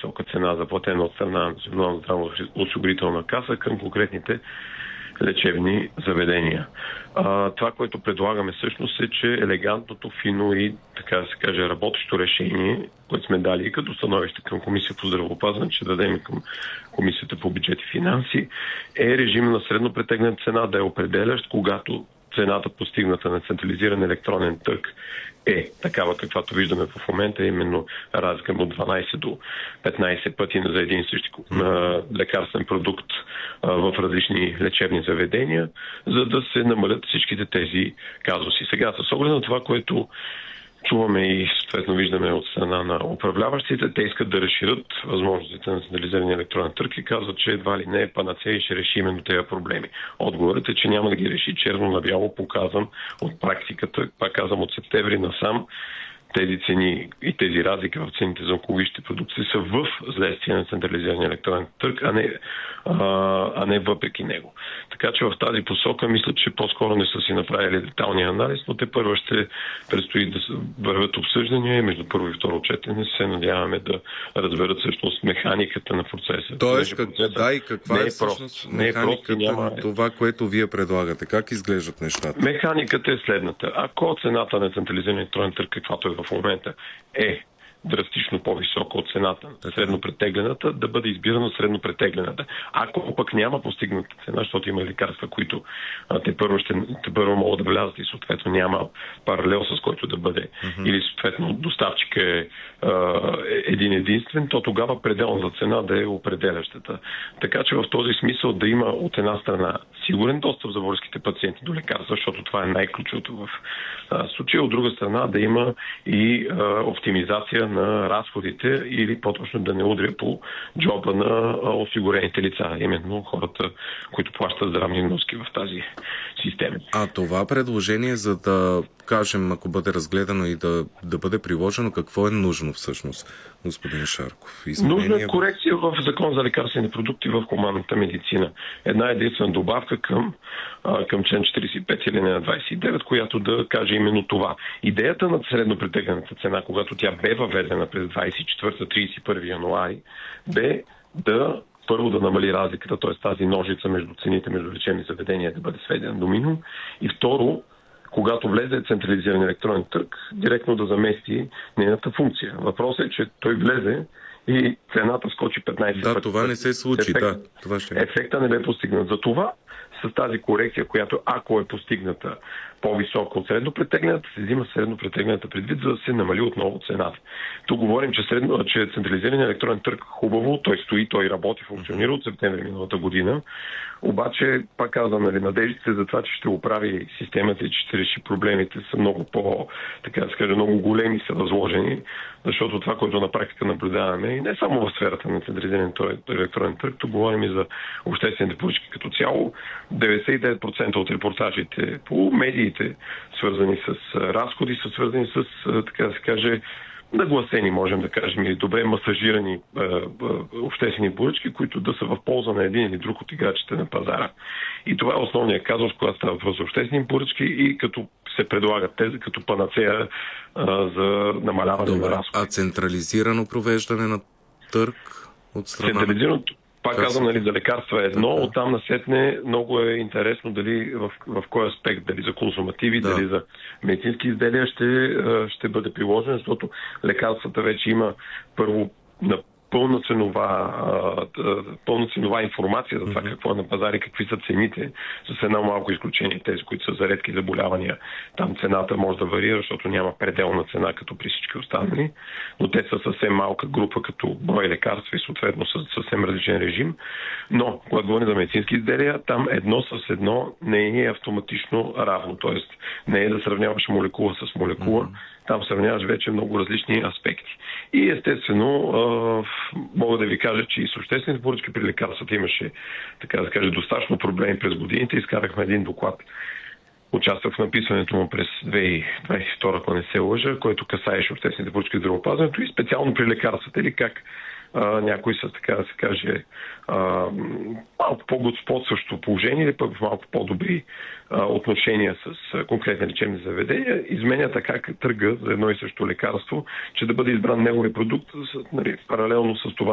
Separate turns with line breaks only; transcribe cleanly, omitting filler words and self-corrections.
по-висока цена, заплатена от страна на Национална здравноосигурителна каса към конкретните лечебни заведения. Това, което предлагаме всъщност е, че елегантното, фино и, така да се каже, работещо решение, което сме дали и като становище към Комисия по здравеопазване, че дадем към Комисията по бюджет и финанси, е режим на средно претеглена цена да е определящ, когато цената, постигната на централизиран електронен търг, е такава, каквато виждаме в момента, именно разлика от 12 до 15 пъти за един и същи лекарствен продукт в различни лечебни заведения, за да се намалят всичките тези казуси. Сега, с оглед на това, което чуваме и съответно виждаме от страна на управляващите, те искат да разширят възможностите на централизирания електронен търг и казват, че едва ли не е панацея и ще реши именно тези проблеми. Отговорът е, че няма да ги реши черно на бяло, показан от практиката, пак казвам от септември насам. Тези цени и тези разлики в цените за онкологичните продукти са в следствие на централизирания електронен търг, а не въпреки него. Така че в тази посока мисля, че по-скоро не са си направили деталния анализ, но те първо ще предстои да вървят обсъждания и между първо и второ четене се надяваме да разберат всъщност механиката на процеса.
Тоест, и каква е всъщност механиката на това, което вие предлагате? Как изглеждат нещата?
Механиката е следната. Ако цената на централизирания електронен търг, каквато е в момента, е драстично по-висока от цената на среднопретеглената, да бъде избирана среднопретеглената. Ако пък няма постигната цена, защото има лекарства, които те първо могат да влязат и съответно няма паралел, с който да бъде, или съответно доставчик е един единствен, то тогава пределната цена да е определящата. Така че в този смисъл да има от една страна сигурен достъп за българските пациенти до лекарства, защото това е най-ключовото в случая. От друга страна да има и оптимизация на разходите или по-точно да не удря по джоба на осигурените лица, именно хората, които плащат здравни вноски в тази система.
А това предложение, за да кажем, ако бъде разгледано и да бъде приложено, какво е нужно всъщност, господин Шарков?
Нужна е корекция в Закон за лекарствени продукти в хуманната медицина. Една единствена добавка към член 45 или на 29, която да каже именно това. Идеята на среднопретеглената цена, когато тя бе въведена през 24-31 януари, бе първо да намали разликата, т.е. тази ножица между цените, между лечебни заведения да бъде сведена до минимум. И второ, когато влезе централизиран електронен търг, директно да замести нейната функция. Въпросът е, че той влезе и цената скочи 15 пъти.
Да, това не се случи.
Ефекта не бе постигнат. За това с тази корекция, която ако е постигната по-висока от среднопретеглената, се взима среднопретеглената предвид, за да се намали отново цената. Тук говорим, че централизираният електронен търг хубаво, той стои, той работи, функционира от септември миналата година. Обаче, пак казвам, надеждите за това, че ще оправи системата и че ще реши проблемите са много много големи са възложени, защото това, което на практика наблюдаваме, и не само в сферата на централизирания електронен търг, тук говорим и за обществените поръчки като цяло. 99% от репортажите по медиите, свързани с разходи, са свързани с, така да се каже, нагласени, можем да кажем, или добре масажирани обществени поръчки, които да са в полза на един или друг от играчите на пазара. И това е основният казус, когато става въпрос за обществени поръчки и като се предлагат тези като панацея за намаляване на разходи.
А централизирано провеждане на търг от страна?
Пак казвам, за лекарства е едно, оттам насетне много е интересно дали в кой аспект, дали за консумативи, дали за медицински изделия ще бъде приложено, защото лекарствата вече има първо на пълна ценова информация за това какво е на пазари, какви са цените, с едно малко изключение, тези, които са за редки заболявания. Там цената може да варира, защото няма пределна цена, като при всички останали, но те са съвсем малка група, като брой лекарства и съответно с съвсем различен режим. Но, когато говорим за медицински изделия, там едно с едно не е автоматично равно, т.е. не е да сравняваш молекула с молекула, там сравняваш вече много различни аспекти. И естествено, мога да ви кажа, че и с обществените поръчки при лекарствата имаше, така да кажа, достатъчно проблеми през годините. Изкарахме един доклад, участвах в написването му през 2022, ако не се лъжа, който касаеше обществените поръчки в здравеопазването и специално при лекарствата, или как някои с, така да се каже, малко по-господстващо положение или пък в малко по-добри отношения с конкретни лечебни заведения, изменя така търга за едно и също лекарство, че да бъде избран неговия продукт, паралелно с това